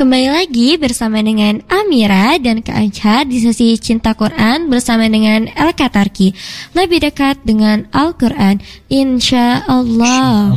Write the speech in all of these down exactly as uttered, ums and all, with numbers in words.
Kembali lagi bersama dengan Amira dan Kak Ajhar di sesi Cinta Quran bersama dengan El Katarki. Lebih dekat dengan Al-Quran, insya Allah.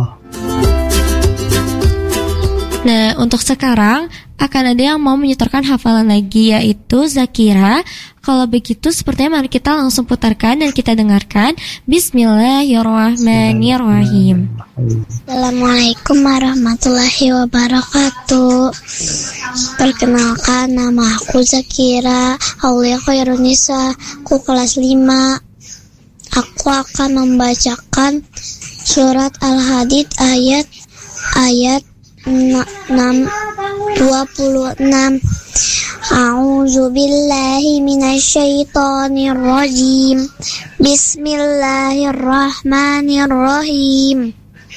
Nah, untuk sekarang akan ada yang mau menyetorkan hafalan lagi, yaitu Zakira. Kalau begitu sepertinya mari kita langsung putarkan dan kita dengarkan. Bismillahirrahmanirrahim. Assalamualaikum warahmatullahi wabarakatuh. Perkenalkan, nama aku Zakira Aulia Khairunisa, aku kelas lima. Aku akan membacakan surat Al-Hadid ayat ayat enam dua puluh enam. A'udzu billahi minasyaitonir rajim. Bismillahirrahmanirrahim.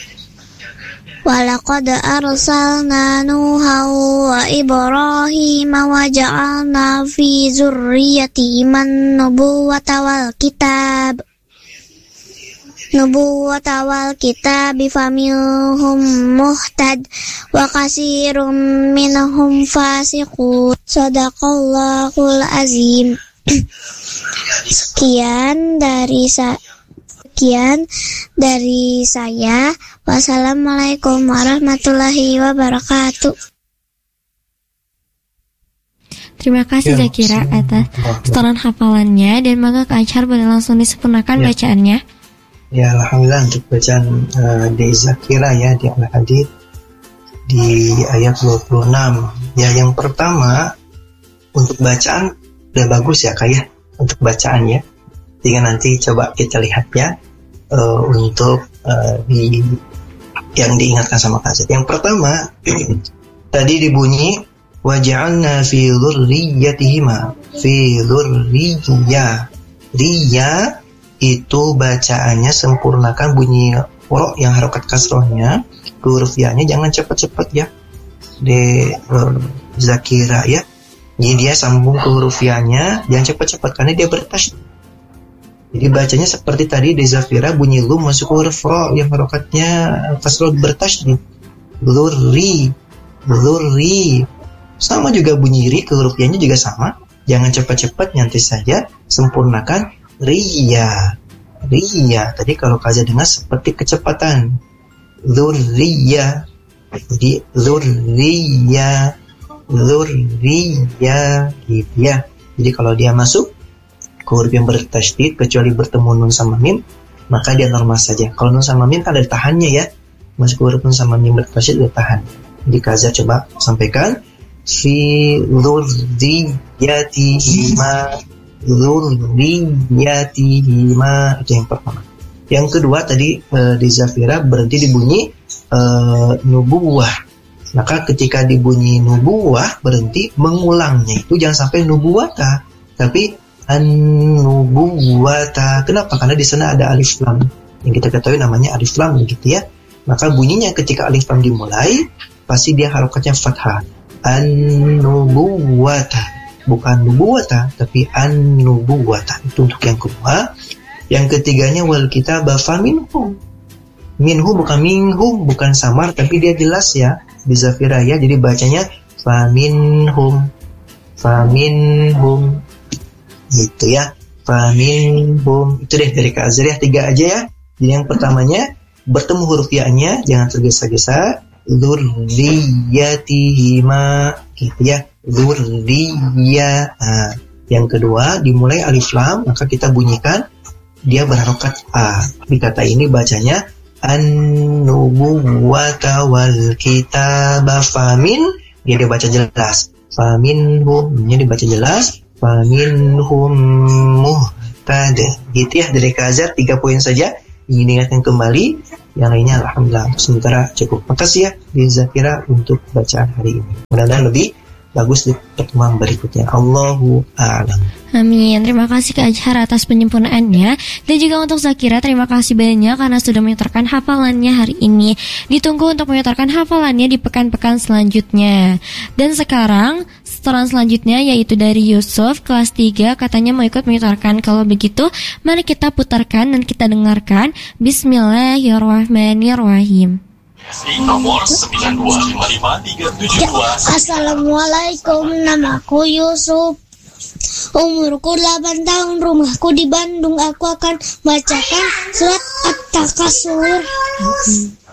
Walaqad arsalna Nuha wa Ibrahim wa ja'alna fi dzurriyyatihim an-nubuwwata wal kitab. Nubuwwata wal kitab faminhum muhtad wa katsirum minhum fasiqun. Shadaqallahul azim. Sekian dari sa sekian dari saya. Wassalamualaikum warahmatullahi wabarakatuh. Terima kasih ya, Zakira atas setoran hafalannya, dan maka Kak Ajhar boleh langsung disempurnakan ya. bacaannya. Ya, alhamdulillah untuk bacaan uh, di Zakira ya di Al-Hadid di ayat dua puluh enam. Ya, yang pertama untuk bacaan udah bagus ya Kak ya, untuk bacaan ya. Tinggal nanti coba kita lihat ya uh, untuk uh, di yang diingatkan sama Kak. Yang pertama tadi dibunyi waja'alna fi dzurriyyatihima fi dzurriyyah. Riya itu bacaannya sempurnakan bunyi ro yang harokat kasrohnya, ke huruf ya-nya jangan cepat-cepat ya di uh, Zakira ya. Jadi dia sambung ke huruf ya-nya, jangan cepat-cepat karena dia bertasydid. Jadi bacanya seperti tadi di Zakira, bunyi lu masuk ke huruf ro yang harokatnya kasroh bertasydid. Blurri, blurri. Sama juga bunyi ri ke huruf ya-nya juga sama. Jangan cepat-cepat, nanti saja sempurnakan Riya, Riya. Tadi kalau Kaza dengar seperti kecepatan. Dzurriyyah. Jadi dzurriyyah, dzurriyyah gitu ya. Jadi kalau dia masuk ke huruf yang bertasydid kecuali bertemu nun sama mim, maka dia normal saja. Kalau nun sama mim kan ada tahannya ya. Masuk ke huruf nun sama mim bertasydid ada tahan. Jadi Kaza coba sampaikan fi dzurriyyatihima dzurriyyatihima, itu yang pertama. Yang kedua tadi e, di Zafira berhenti dibunyi e, nubuwah. Maka ketika dibunyi nubuwah berhenti mengulangnya itu jangan sampai nubuwata, tapi an-nubuwata. Kenapa? Karena di sana ada alif lam yang kita ketahui namanya alif lam gitu ya. Maka bunyinya ketika alif lam dimulai pasti dia harokatnya fathah. An-nubuwata. Bukan nubuwata, tapi an-nubuwata. Itu untuk yang kedua. Yang ketiganya wal kitaba faminhum. Minhum bukan minhum, bukan samar, tapi dia jelas ya di Zafira ya. Jadi bacanya faminhum, faminhum. Gitu ya. Faminhum. Itu deh dari Kak Azriyah, tiga aja ya. Jadi yang pertamanya bertemu huruf ya-nya, jangan tergesa-gesa. Dzurriyyatihima gitu ya. Dzurriyyah. Nah, yang kedua dimulai alif lam, maka kita bunyikan dia berharokat a. Di kata ini bacanya an-nubuwwata wal kitaba famin, dia dibaca jelas. Faminhum, nya dibaca jelas. Faminhum muhtad. Gitu ya dari Kazar, tiga poin saja. Ingin diingatkan kembali, yang lainnya alhamdulillah untuk sementara cukup. Makasih ya di Zakira untuk bacaan hari ini. Mudah-mudahan lebih bagus di pertemuan berikutnya. Allahu a'lam. Amin. Terima kasih Kak Ajhar atas penyempurnaannya. Dan juga untuk Zakira, terima kasih banyak karena sudah menyetorkan hafalannya hari ini. Ditunggu untuk menyetorkan hafalannya di pekan-pekan selanjutnya. Dan sekarang setoran selanjutnya yaitu dari Yusuf kelas tiga, katanya mau ikut menyetorkan. Kalau begitu mari kita putarkan dan kita dengarkan. Bismillahirrahmanirrahim. nomor sembilan dua lima lima tiga tujuh dua. Assalamualaikum, namaku Yusuf. Umurku delapan tahun, rumahku di Bandung. Aku akan bacakan surat At-Takasur.